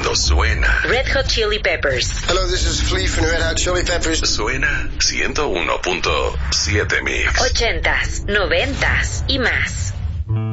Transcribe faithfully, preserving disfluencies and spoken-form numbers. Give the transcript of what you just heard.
Esto suena. Red Hot Chili Peppers. Hello, this is Flea from Red Hot Chili Peppers. Suena ciento uno punto siete Mix. Ochentas, noventas y más.